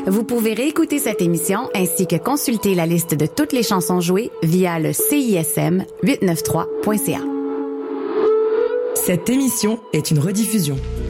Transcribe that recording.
Vous pouvez réécouter cette émission ainsi que consulter la liste de toutes les chansons jouées via le CISM893.ca. Cette émission est une rediffusion.